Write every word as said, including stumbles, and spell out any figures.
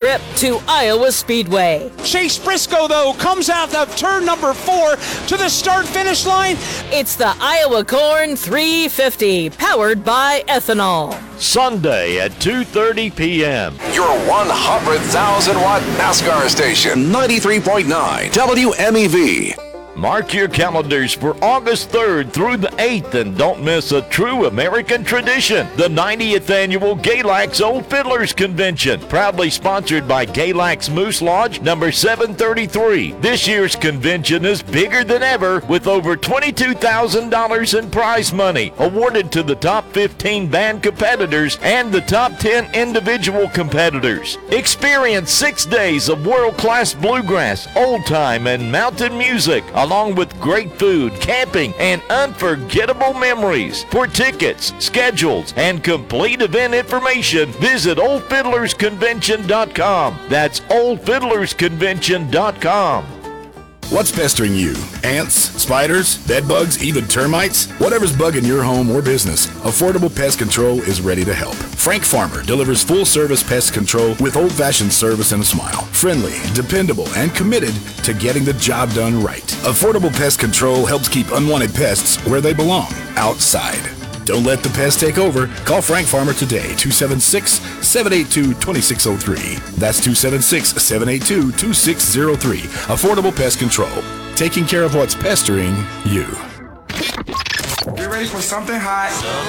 trip to Iowa Speedway. Chase Briscoe, though, comes out of turn number four to the start-finish line. It's the Iowa Corn three fifty, powered by ethanol. Sunday at two thirty p.m. Your one hundred thousand watt NASCAR station, ninety-three point nine W M E V. Mark your calendars for August third through the eighth and don't miss a true American tradition, the ninetieth Annual Galax Old Fiddlers Convention, proudly sponsored by Galax Moose Lodge number seven thirty-three. This year's convention is bigger than ever with over twenty-two thousand dollars in prize money awarded to the top fifteen band competitors and the top ten individual competitors. Experience six days of world-class bluegrass, old-time, and mountain music, along with great food, camping, and unforgettable memories. For tickets, schedules, and complete event information, visit old fiddlers convention dot com. That's old fiddlers convention dot com. What's pestering you? Ants, spiders, bedbugs, even termites? Whatever's bugging your home or business, Affordable Pest Control is ready to help. Frank Farmer delivers full-service pest control with old-fashioned service and a smile. Friendly, dependable, and committed to getting the job done right. Affordable Pest Control helps keep unwanted pests where they belong, outside. Don't let the pest take over. Call Frank Farmer today, two seven six, seven eight two, two six zero three. That's two seven six, seven eight two, two six zero three. Affordable Pest Control. Taking care of what's pestering you. Get ready for something hot.